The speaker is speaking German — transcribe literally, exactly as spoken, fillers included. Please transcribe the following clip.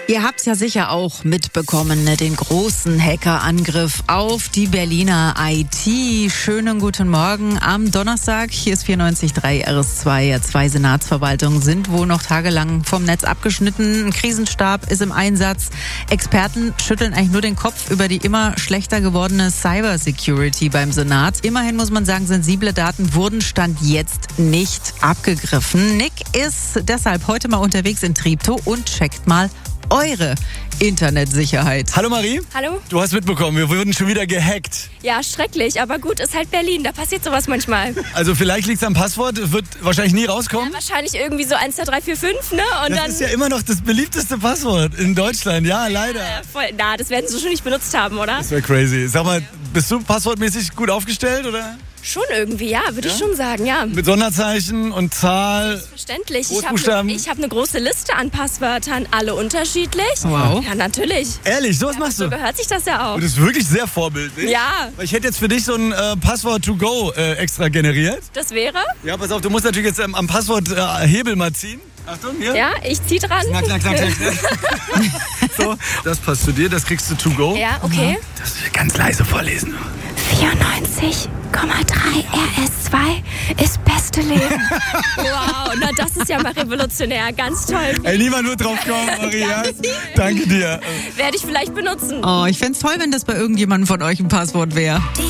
Ihr habt's ja sicher auch mitbekommen, ne? Den großen Hackerangriff auf die Berliner I T. Schönen guten Morgen am Donnerstag. Hier ist vierundneunzig Komma drei R S zwei. Zwei Senatsverwaltungen sind wohl noch tagelang vom Netz abgeschnitten. Ein Krisenstab ist im Einsatz. Experten schütteln eigentlich nur den Kopf über die immer schlechter gewordene Cybersecurity beim Senat. Immerhin muss man sagen, sensible Daten wurden Stand jetzt nicht abgegriffen. Nick ist deshalb heute mal unterwegs in Treptow und checkt mal eure Internetsicherheit. Hallo Marie. Hallo. Du hast mitbekommen, wir wurden schon wieder gehackt. Ja, schrecklich, aber gut, ist halt Berlin, da passiert sowas manchmal. Also vielleicht liegt es am Passwort, wird wahrscheinlich nie rauskommen. Ja, wahrscheinlich irgendwie so eins, zwei, drei, vier, fünf, ne? Und das dann, ist ja immer noch das beliebteste Passwort in Deutschland, ja, leider. äh, voll, na, das werden sie schon nicht benutzt haben, oder? Das wäre crazy. Sag mal, bist du passwortmäßig gut aufgestellt, oder? Schon irgendwie, ja, würde Ja? ich schon sagen, ja. Mit Sonderzeichen und Zahl. Verständlich. Ich habe Großbuchstaben. ne, hab eine große Liste an Passwörtern, alle unterschiedlich. Wow. Ja, natürlich. Ehrlich, sowas machst So du? gehört sich das ja auch. Das ist wirklich sehr vorbildlich. Ja, Weil ich hätte jetzt für dich so ein äh, Passwort to go äh, extra generiert. das wäre. Ja, pass auf, du musst natürlich jetzt ähm, am Passworthebel äh, mal ziehen. Achtung, hier. Ja, ich zieh dran. Knack, knack, knack, knack, knack. So, das passt zu dir, das kriegst du to go. Ja, okay. Das will ich ganz leise vorlesen. vierundneunzig Komma drei R S zwei ist beste Leben. Wow, na das ist ja mal revolutionär. Ganz toll. Ey, niemand wird drauf kommen, Maria. Danke dir. Werde ich vielleicht benutzen. Oh, ich fänd's toll, wenn das bei irgendjemandem von euch ein Passwort wäre. Die